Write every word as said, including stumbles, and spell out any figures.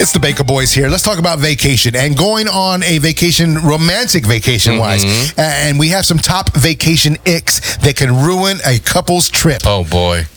It's the Baker Boys here. Let's talk about vacation and going on a vacation, romantic vacation wise. Mm-hmm. And we have some top vacation icks that can ruin a couple's trip. Oh, boy.